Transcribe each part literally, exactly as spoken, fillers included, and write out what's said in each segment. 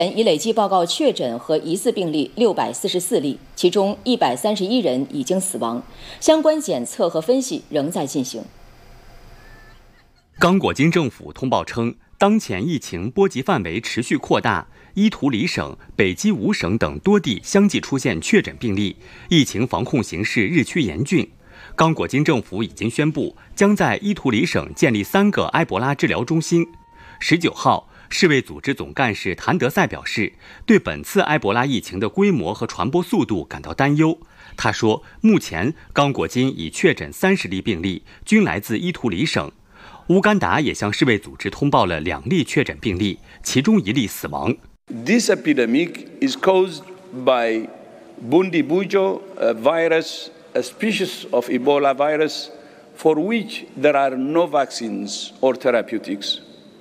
已累计报告确诊和疑似病例六百四十四例，其中一百三十一人已经死亡，相关检测和分析仍在进行。 刚果金政府通报称，当前疫情波及范围持续扩大，伊图里省、北基伍省等多地相继出现确诊病例，疫情防控形势日趋严峻。刚果金政府已经宣布，将在伊图里省建立三个埃博拉治疗中心。十九号，世卫组织总干事谭德赛表示，对本次埃博拉疫情的规模和传播速度感到担忧。他说，目前刚果金已确诊三十例病例，均来自伊图里省。乌干达也向世卫组织通报了两例确诊病例，其中一例死亡。 This epidemic is caused by Bundibugyo virus, a species of Ebola virus for which there are no vaccines or therapeutics.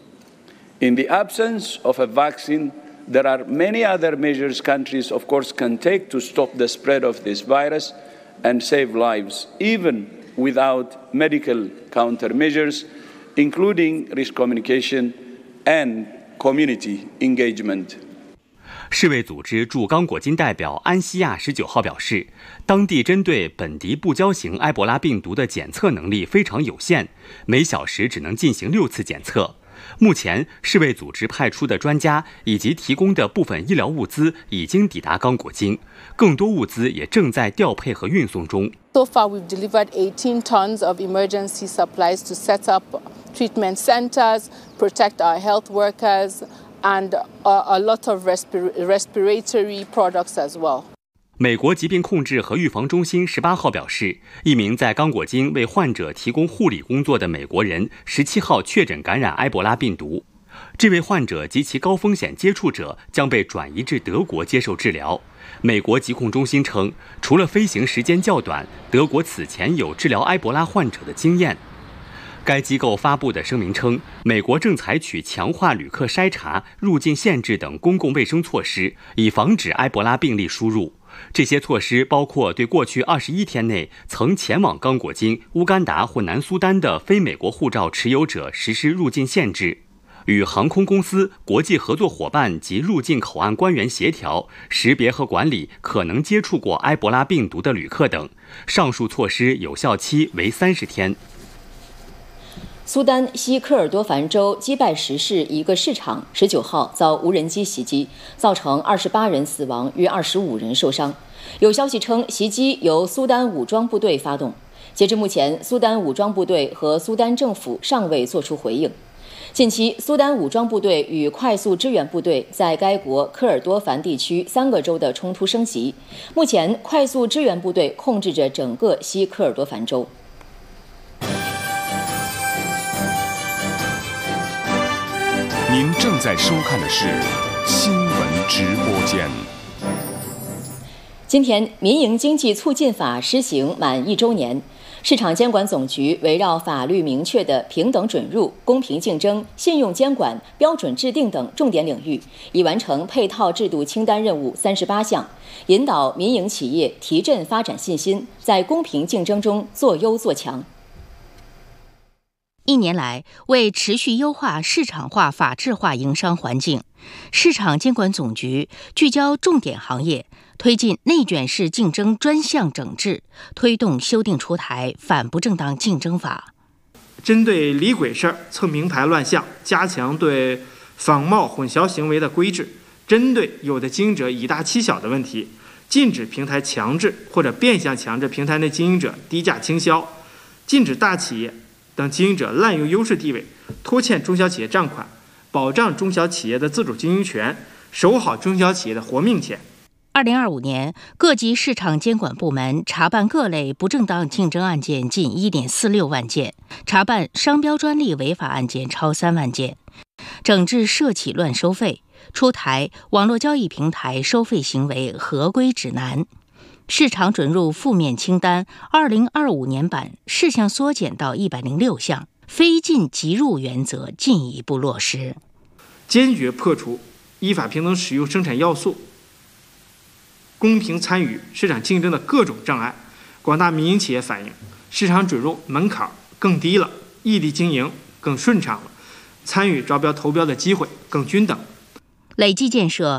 In the absence of a vaccine, there are many other measures countries, of course, can take to stop the spread of this virus and save lives, even without medical countermeasures, including risk communication and community engagement. 世卫组织驻刚果金代表安西亚十九号表示，当地针对本地布胶型埃博拉病毒的检测能力非常有限，每小时只能进行六次检测。目前，世卫组织派出的专家以及提供的部分医疗物资已经抵达刚果金，更多物资也正在调配和运送中。 So far, we've delivered eighteen tons of emergency supplies to set up treatment centers, protect our health workers, and a lot of respiratory products as well. 美国疾病控制和预防中心十八号表示，一名在刚果金为患者提供护理工作的美国人十七号确诊感染埃博拉病毒。这位患者及其高风险接触者将被转移至德国接受治疗。美国疾控中心称，除了飞行时间较短，德国此前有治疗埃博拉患者的经验。该机构发布的声明称，美国正采取强化旅客筛查、入境限制等公共卫生措施，以防止埃博拉病例输入。这些措施包括对过去二十一天内曾前往刚果金、乌干达或南苏丹的非美国护照持有者实施入境限制，与航空公司、国际合作伙伴及入境口岸官员协调，识别和管理可能接触过埃博拉病毒的旅客等。上述措施有效期为三十天。 苏丹西科尔多凡州基拜什市一个市场十九号遭无人机袭击，造成二十八人死亡，约二十五人受伤。有消息称，袭击由苏丹武装部队发动。截至目前，苏丹武装部队和苏丹政府尚未作出回应。近期，苏丹武装部队与快速支援部队在该国科尔多凡地区三个州的冲突升级。目前，快速支援部队控制着整个西科尔多凡州。 您正在收看的是新闻直播间。 今天，民营经济促进法施行满一周年，市场监管总局围绕法律明确的平等准入、公平竞争、信用监管、标准制定等重点领域，已完成配套制度清单任务三十八项，引导民营企业提振发展信心，在公平竞争中做优做强。 一年来，为持续优化市场化、法治化营商环境，市场监管总局聚焦重点行业，推进内卷式竞争专项整治，推动修订出台反不正当竞争法。 针对李鬼事儿、蹭名牌乱象，加强对仿冒混淆行为的规制；针对有的经营者以大欺小的问题，禁止平台强制或者变相强制平台内经营者低价倾销，禁止大企业等经营者滥用优势地位，拖欠中小企业账款，保障中小企业的自主经营权，守好中小企业的活命钱。 二零二五年，各级市场监管部门查办各类不正当竞争案件近一点四六万件，查办商标专利违法案件超三万件，整治涉企乱收费，出台网络交易平台收费行为合规指南。市场准入负面清单二零二五年版事项缩减到一百零六项，非进即入原则进一步落实， 坚决破除依法平等使用生产要素、公平参与市场竞争的各种障碍。广大民营企业反映，市场准入门槛更低了，异地经营更顺畅了，参与招标投标的机会更均等。 累计建设